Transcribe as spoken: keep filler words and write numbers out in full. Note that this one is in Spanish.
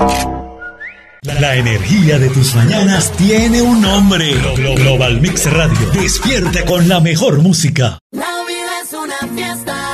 La energía de tus mañanas tiene un nombre. Global Mix Radio. Despierta con la mejor música. La vida es una fiesta.